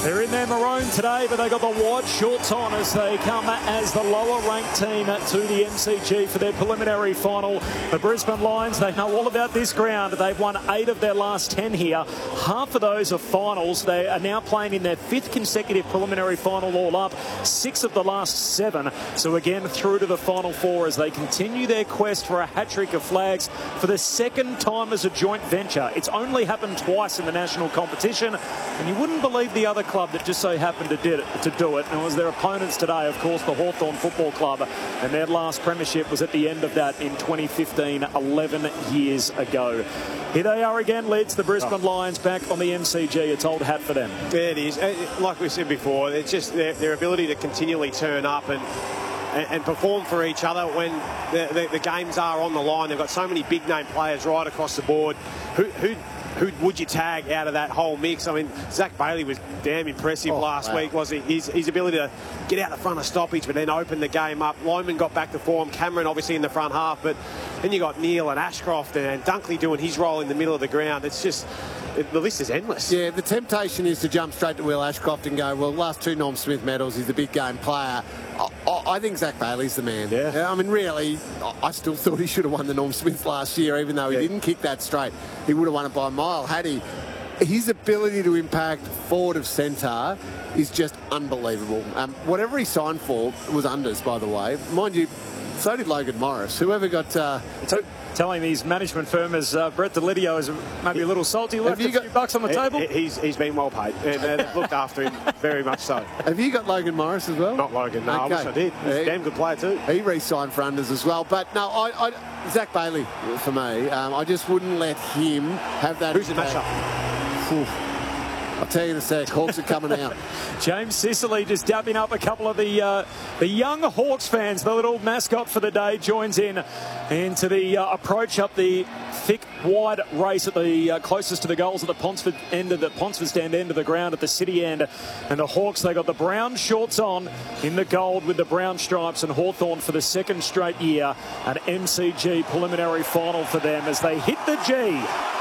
They're in their maroon today, but they got the white shorts on as they come as the lower-ranked team to the MCG for their preliminary final. The Brisbane Lions, they know all about this ground. They've won 8 of their last 10 here. Half of those are finals. They are now playing in their 5th consecutive preliminary final all up. 6 of the last 7. So again, through to the final 4 as they continue their quest for a hat-trick of flags for the 2nd time as a joint venture. It's only happened twice in the national competition, and you wouldn't believe the other club that just so happened to do it. And it was their opponents today, of course, the Hawthorn Football Club, and their last premiership was at the end of that in 2015, 11 years ago. Here they are again, Lids, the Brisbane Lions back on the MCG. It's old hat for them. Yeah, it is. Like we said before, it's just their ability to continually turn up and perform for each other when the games are on the line. They've got so many big-name players right across the board. Who would you tag out of that whole mix? I mean, Zach Bailey was damn impressive last week, wasn't he? His ability to get out the front of stoppage but then open the game up. Lyman got back to form. Cameron obviously in the front half, but then you got Neil and Ashcroft and Dunkley doing his role in the middle of the ground. It's just, the list is endless. Yeah, the temptation is to jump straight to Will Ashcroft and go, well, last 2 Norm Smith medals, he's a big game player. I think Zach Bailey's the man. Yeah. I mean, really, I still thought he should have won the Norm Smith last year, even though he didn't kick that straight. He would have won it by a mile, had he. His ability to impact forward of centre is just unbelievable. Whatever he signed for was unders, by the way. Mind you, so did Logan Morris. Whoever got... Telling his management firm as Brett Delidio is maybe a little salty. Left a few bucks on the table. He's been well paid and looked after him very much so. Have you got Logan Morris as well? Not Logan, no. Okay. I wish I did. He's a damn good player too. He re-signed for unders as well. But no, Zach Bailey for me. I just wouldn't let him have that. Who's the matchup? I'll tell you in a sec. Hawks are coming out. James Sicily just dabbing up a couple of the young Hawks fans. The little mascot for the day joins in into the approach up the thick, wide race at the closest to the goals at the Ponsford stand end of the ground at the City end. And the Hawks, they got the brown shorts on in the gold with the brown stripes, and Hawthorn for the 2nd straight year, an MCG preliminary final for them as they hit the G.